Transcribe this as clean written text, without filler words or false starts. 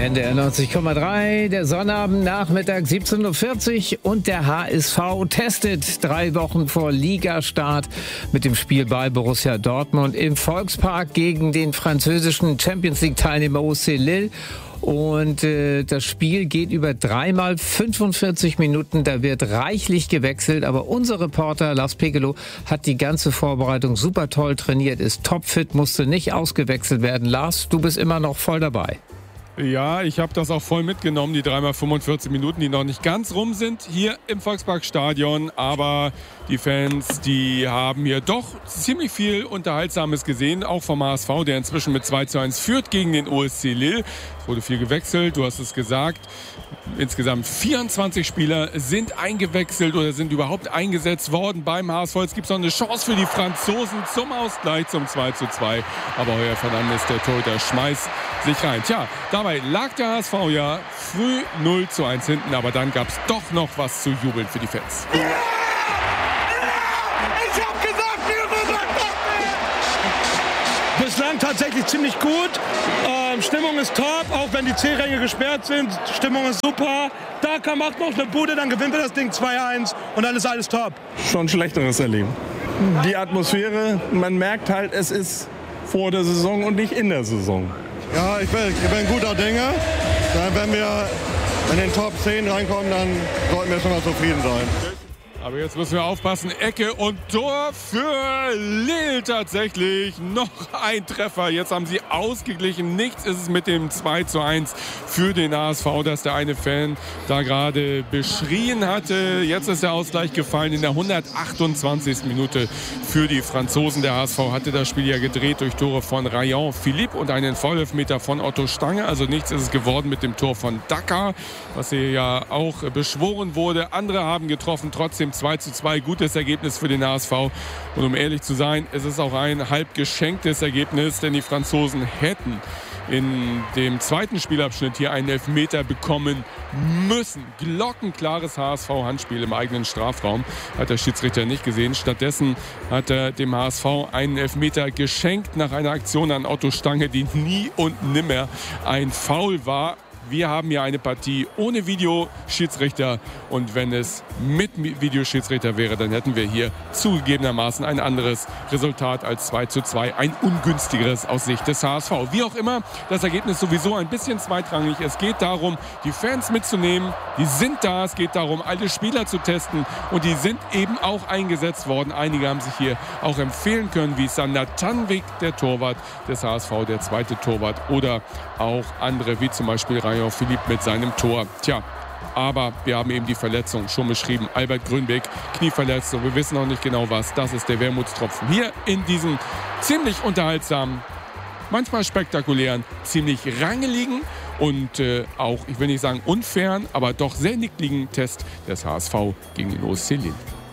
NDR 90,3, der Sonnabend-Nachmittag 17:40 Uhr und der HSV testet 3 Wochen vor Ligastart mit dem Spiel bei Borussia Dortmund im Volkspark gegen den französischen Champions-League-Teilnehmer OSC Lille. Und das Spiel geht über 3 x 45 Minuten. Da wird reichlich gewechselt. Aber unser Reporter Lars Pekelow hat die ganze Vorbereitung super toll trainiert, ist topfit, musste nicht ausgewechselt werden. Lars, du bist immer noch voll dabei. Ja, ich habe das auch voll mitgenommen, die 3 x 45 Minuten, die noch nicht ganz rum sind hier im Volksparkstadion. Aber die Fans, die haben hier doch ziemlich viel Unterhaltsames gesehen, auch vom HSV, der inzwischen mit 2:1 führt gegen den OSC Lille. Es wurde viel gewechselt, du hast es gesagt. Insgesamt 24 Spieler sind eingewechselt oder sind überhaupt eingesetzt worden beim HSV. Jetzt gibt es noch eine Chance für die Franzosen zum Ausgleich, zum 2:2. Aber Heuer Fernandes, der Torhüter, schmeißt sich rein. Tja, dabei lag der HSV ja früh 0:1 hinten, aber dann gab es doch noch was zu jubeln für die Fans. Bislang tatsächlich ziemlich gut. Stimmung ist top, auch wenn die C-Ränge gesperrt sind. Stimmung ist super. Daka macht noch eine Bude, dann gewinnt er das Ding 2:1 und dann ist alles top. Schon Schlechteres erleben. Die Atmosphäre, man merkt halt, es ist vor der Saison und nicht in der Saison. Ja, ich bin guter Dinge. Wenn wir in den Top 10 reinkommen, dann sollten wir schon mal zufrieden sein. Aber jetzt müssen wir aufpassen. Ecke und Tor für Lille tatsächlich. Noch ein Treffer. Jetzt haben sie ausgeglichen. Nichts ist es mit dem 2:1 für den HSV, das der eine Fan da gerade beschrien hatte. Jetzt ist der Ausgleich gefallen in der 128. Minute für die Franzosen. Der HSV hatte das Spiel ja gedreht durch Tore von Rayon Philippe und einen Vollelfmeter von Otto Stange. Also nichts ist es geworden mit dem Tor von Daka, was hier ja auch beschworen wurde. Andere haben getroffen. Trotzdem 2:2, gutes Ergebnis für den HSV. Und um ehrlich zu sein, es ist auch ein halb geschenktes Ergebnis, denn die Franzosen hätten in dem zweiten Spielabschnitt hier einen Elfmeter bekommen müssen. Glockenklares HSV-Handspiel im eigenen Strafraum. Hat der Schiedsrichter nicht gesehen. Stattdessen hat er dem HSV einen Elfmeter geschenkt nach einer Aktion an Otto Stange, die nie und nimmer ein Foul war. Wir haben hier eine Partie ohne Videoschiedsrichter und wenn es mit Videoschiedsrichter wäre, dann hätten wir hier zugegebenermaßen ein anderes Resultat als 2:2, ein ungünstigeres aus Sicht des HSV. Wie auch immer, das Ergebnis sowieso ein bisschen zweitrangig. Es geht darum, die Fans mitzunehmen, die sind da, es geht darum, alle Spieler zu testen und die sind eben auch eingesetzt worden. Einige haben sich hier auch empfehlen können, wie Sander Tanwig, der Torwart des HSV, der zweite Torwart, oder auch andere, wie zum Beispiel Rayon Philippe mit seinem Tor. Tja, aber wir haben eben die Verletzung schon beschrieben. Albert Grünbeck, Knieverletzung, wir wissen noch nicht genau was. Das ist der Wermutstropfen hier in diesem ziemlich unterhaltsamen, manchmal spektakulären, ziemlich rangeligen und auch, ich will nicht sagen unfairen, aber doch sehr nickligen Test des HSV gegen den OSC Lille.